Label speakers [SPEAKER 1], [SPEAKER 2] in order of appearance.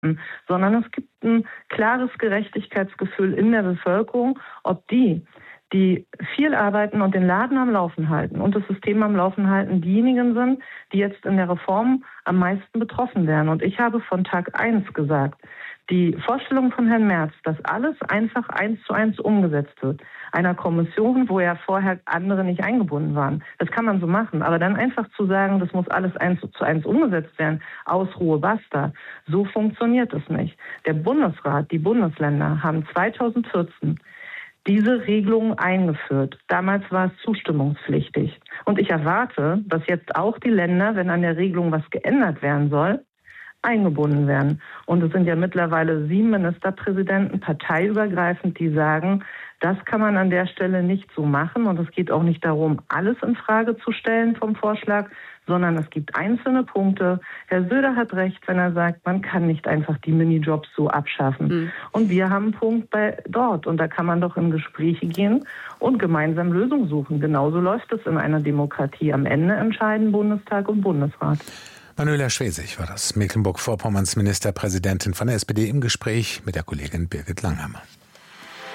[SPEAKER 1] sondern es gibt ein klares Gerechtigkeitsgefühl in der Bevölkerung, ob die viel arbeiten und den Laden am Laufen halten und das System am Laufen halten, diejenigen sind, die jetzt in der Reform am meisten betroffen werden. Und ich habe von Tag 1 gesagt, die Vorstellung von Herrn Merz, dass alles einfach 1:1 umgesetzt wird, einer Kommission, wo ja vorher andere nicht eingebunden waren, das kann man so machen. Aber dann einfach zu sagen, das muss alles 1:1 umgesetzt werden, Ausruhe, basta, so funktioniert es nicht. Der Bundesrat, die Bundesländer haben 2014 diese Regelung eingeführt. Damals war es zustimmungspflichtig. Und ich erwarte, dass jetzt auch die Länder, wenn an der Regelung was geändert werden soll, eingebunden werden. Und es sind ja mittlerweile 7 Ministerpräsidenten parteiübergreifend, die sagen, das kann man an der Stelle nicht so machen. Und es geht auch nicht darum, alles in Frage zu stellen vom Vorschlag, sondern es gibt einzelne Punkte. Herr Söder hat recht, wenn er sagt, man kann nicht einfach die Minijobs so abschaffen. Und wir haben einen Punkt dort. Und da kann man doch in Gespräche gehen und gemeinsam Lösungen suchen. Genauso läuft es in einer Demokratie. Am Ende entscheiden Bundestag und Bundesrat.
[SPEAKER 2] Manuela Schwesig war das, Mecklenburg-Vorpommerns Ministerpräsidentin von der SPD im Gespräch mit der Kollegin Birgit Langhammer.